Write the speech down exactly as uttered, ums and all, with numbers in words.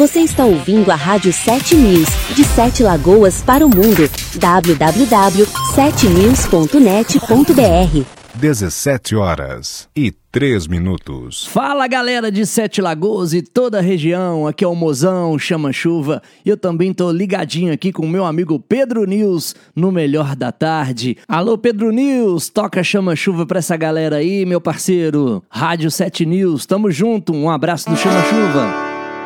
Você está ouvindo a Rádio sete News, de Sete Lagoas para o mundo. w w w ponto sete news ponto net ponto b r. dezessete horas e três minutos. Fala, galera de Sete Lagoas e toda a região, aqui é o Mozão, Chama Chuva, e eu também tô ligadinho aqui com o meu amigo Pedro News, no Melhor da Tarde. Alô, Pedro News, toca Chama Chuva pra essa galera aí, meu parceiro. Rádio sete News, tamo junto, um abraço do Chama Chuva.